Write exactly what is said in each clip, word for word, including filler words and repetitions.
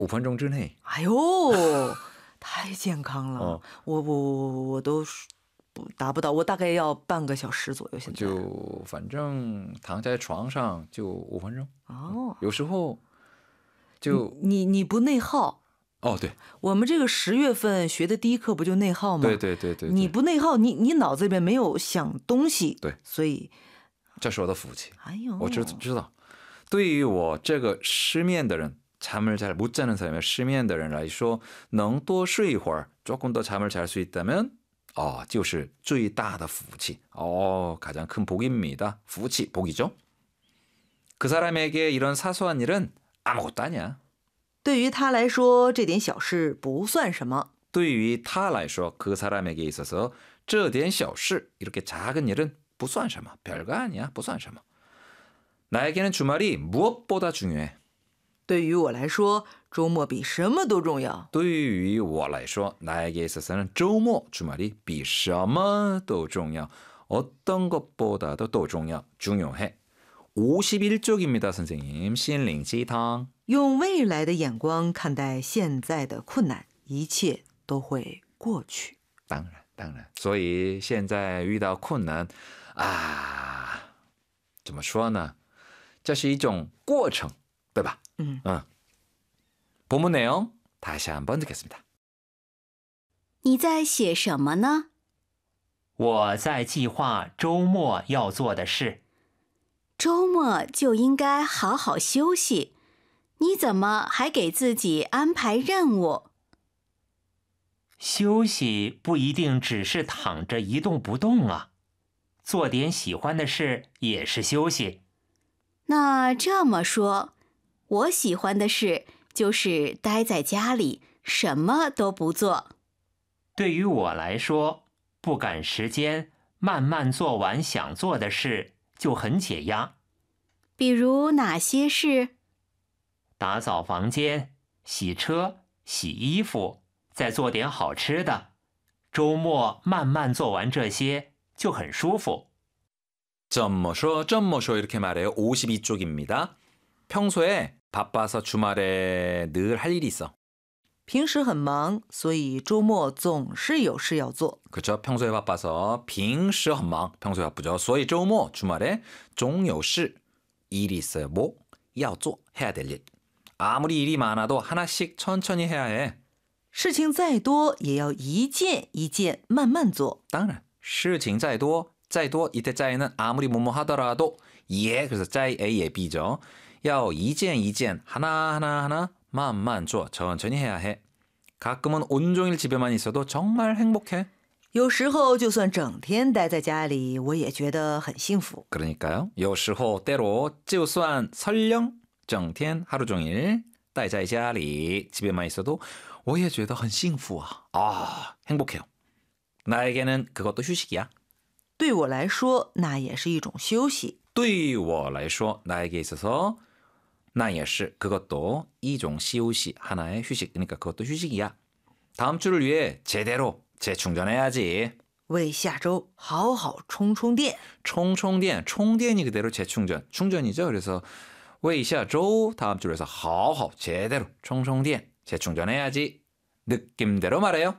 五分钟之内。 哎呦，太健康了。 哦、 我我我我都不达不到，我大概要半个小时左右。现在就反正躺在床上就五分钟。 哦， 有时候就你你不内耗。 哦，对， 我们这个十月份学的第一课不就内耗吗？ 对对对 对, 对， 你不内耗，你你脑子里面没有想东西， 对， 所以这是我的福气。 哎呦， 我知知道，对于我这个失眠的人，잠을 잘 못 자는 사람이失眠的人来说，能多睡一会儿，조금 더 잠을 잘 수 있다면， 哦，就是最大的福气。哦，가장 큰 복입니다.福气, 복이죠. 그 사람에게 이런 사소한 일은 아무것도 아니야. 对于他来说，这点小事不算什么。 对于他来说，그 사람에게 있어서这点小事, 이렇게 작은 일은 不算什么, 별거 아니야, 不算什么. 나에게는 주말이 무엇보다 중요해. 对于我来说，周末比什么都重要。 对于我来说, 나에게 있어서는周末, 주말이 比什么都重要. 어떤 것보다도 더 중요, 중요해. 오십일 쪽입니다, 선생님. 心灵鸡汤. 用未来的眼光看待现在的困难，一切都会过去。 当然，当然。所以现在遇到困难啊，怎么说呢？这是一种过程，对吧？ 嗯嗯。본문 내용 다시 한번 듣겠습니다. 你在写什么呢？ 我在计划周末要做的事。 周末就应该好好休息，你怎么还给自己安排任务？ 休息不一定只是躺着一动不动啊，做点喜欢的事也是休息。 那这么说，我喜欢的事就是待在家里，什么都不做。 对于我来说，不赶时间，慢慢做完想做的事就很解压。 比如哪些事？ 打扫房间，洗车，洗衣服，再做点好吃的。周末慢慢做完这些就很舒服。 怎么说怎么说 이렇게 말해요. 오십이 쪽입니다. 평소에 바빠서 주말에 늘 할 일이 있어. 平时很忙，所以周末总是有事要做。 그렇죠. 평소에 바빠서 平时很忙, 평소에 바쁘죠. 所以周末 주말에 总有事 일이 있어요. 뭐? 要做 해야 될 일. 아무리 일이 많아도 하나씩 천천히 해야 해. 事情再多也要一件一件慢慢做。 当然事情再多再多 이때 짜이는 아무리 뭐뭐 하더라도 예, 그래서 짜이 A의 B죠. 要一件一件 하나하나 하나 慢慢做 천천히 해야 해. 가끔은 온종일 집에만 있어도 정말 행복해. 有时候就算整天待在家里，我也觉得很幸福。 그러니까요. 有时候 때로 就算 설령 整天 하루 종일 待在家里 집에만 있어도 我也觉得很幸福啊. 아, 행복해요. 나에게는 그것도 휴식이야. 对我来说，那也是一种休息。 对于我来说, 나에게 있어서 那也是 그것도 一种休息, 하나의 휴식. 그러니까 그것도 휴식이야. 다음 주를 위해 제대로 재충전해야지. 为下周好好充充电。 총총電, 총電이 그대로 재충전, 충전이죠. 그래서 为下周 다음 주를 해서 好好 제대로 총총電, 재충전해야지. 느낌대로 말해요.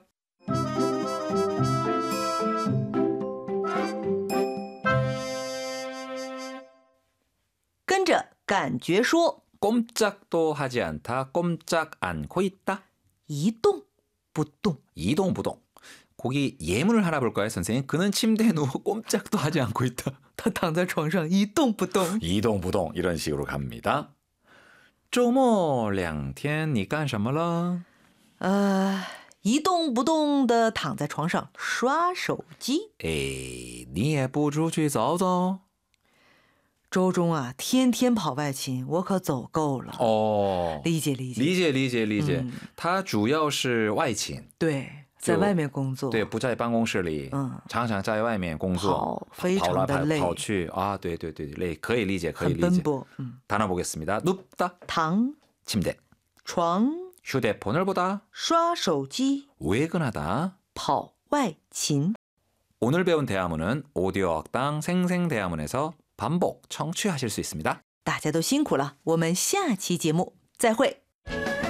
跟着感觉说， 꼼짝도 하지 않다, 꼼짝 않고 있다. 一动不动。 이동不动. 거기 예문을 하나 볼까요, 선생님? 그는 침대에 누워 꼼짝도 하지 않고 있다. 他躺在床上一动不动。 이동不动 이런 식으로 갑니다. 周末两天你干什么了? 呃，一动不动的躺在床上刷手机。 에이, 你也不出去走走? 周中啊，天天跑外勤，我可走够了。 哦， 理解理解。 理解理解理解。 嗯他主要是外勤。 对，在外面工作。 对，不在办公室里。 嗯， 常常在外面工作。 跑非常的累。 跑来跑去啊，对对对累，可以理解可以理解。 很奔波。 음. 단어 보겠습니다. 눕다, 躺 침대, 床 휴대폰을 보다, 刷手机 외근하다. 跑外勤。 오늘 배운 대화문은 오디오 학당 생생대화문에서 반복 청취하실 수 있습니다. 大家都辛苦了，我们下期节目再会。